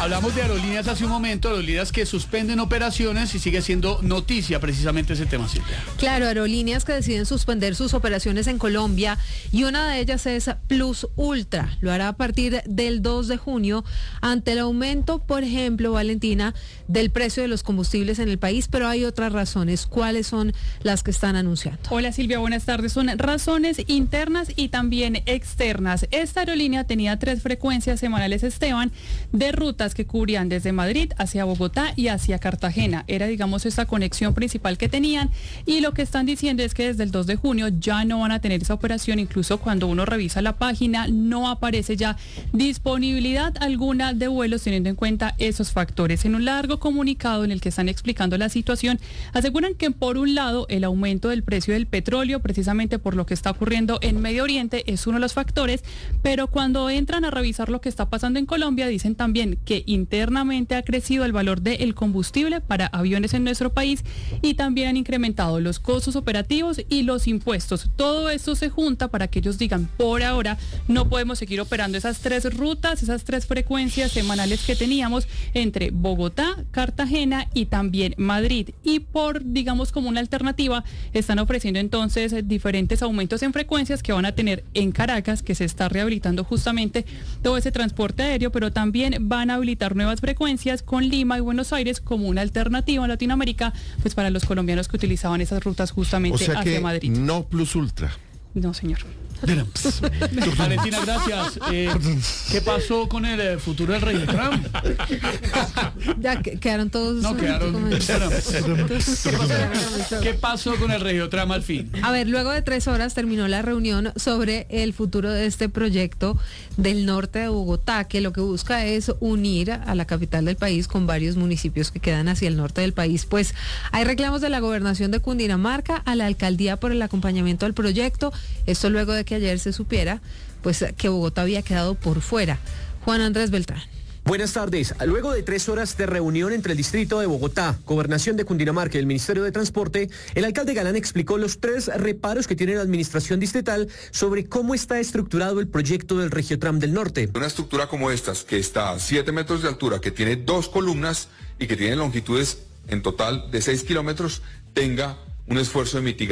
Hablamos de aerolíneas hace un momento, aerolíneas que suspenden operaciones y sigue siendo noticia precisamente ese tema, Silvia. Claro, aerolíneas que deciden suspender sus operaciones en Colombia y una de ellas es Plus Ultra. Lo hará a partir del 2 de junio ante el aumento, por ejemplo, Valentina, del precio de los combustibles en el país, pero hay otras razones. ¿Cuáles son las que están anunciando? Hola Silvia, buenas tardes. Son razones internas y también externas. Esta aerolínea tenía 3 frecuencias semanales, Esteban, de rutas que cubrían desde Madrid hacia Bogotá y hacia Cartagena. Era, digamos, esta conexión principal que tenían, y lo que están diciendo es que desde el 2 de junio ya no van a tener esa operación. Incluso cuando uno revisa la página no aparece ya disponibilidad alguna de vuelos teniendo en cuenta esos factores. En un largo comunicado en el que están explicando la situación, aseguran que por un lado el aumento del precio del petróleo, precisamente por lo que está ocurriendo en Medio Oriente, es uno de los factores, pero cuando entran a revisar lo que está pasando en Colombia, dicen también que internamente ha crecido el valor del combustible para aviones en nuestro país y también han incrementado los costos operativos y los impuestos. Todo esto se junta para que ellos digan, por ahora no podemos seguir operando esas 3 rutas, esas 3 frecuencias semanales que teníamos entre Bogotá, Cartagena y también Madrid. Y por, digamos, como una alternativa, están ofreciendo entonces diferentes aumentos en frecuencias que van a tener en Caracas, que se está rehabilitando justamente todo ese transporte aéreo, pero también van a habilitar nuevas frecuencias con Lima y Buenos Aires como una alternativa en Latinoamérica, pues para los colombianos que utilizaban esas rutas justamente hacia Madrid. No Plus Ultra. No, señor. Valentina, gracias. ¿Qué pasó con el futuro del Regiotram? Ya quedaron todos... No, quedaron... ¿Qué pasó con el Regiotram al fin? A ver, luego de 3 horas terminó la reunión sobre el futuro de este proyecto del norte de Bogotá, que lo que busca es unir a la capital del país con varios municipios que quedan hacia el norte del país. Pues hay reclamos de la gobernación de Cundinamarca a la alcaldía por el acompañamiento al proyecto. Esto luego de que ayer se supiera pues que Bogotá había quedado por fuera. Juan Andrés Beltrán. Buenas tardes. Luego de 3 horas de reunión entre el distrito de Bogotá, Gobernación de Cundinamarca y el Ministerio de Transporte, el alcalde Galán explicó los 3 reparos que tiene la administración distrital sobre cómo está estructurado el proyecto del Regiotram del Norte. Una estructura como estas, que está a 7 metros de altura, que tiene 2 columnas y que tiene longitudes en total de 6 kilómetros, tenga un esfuerzo de mitigación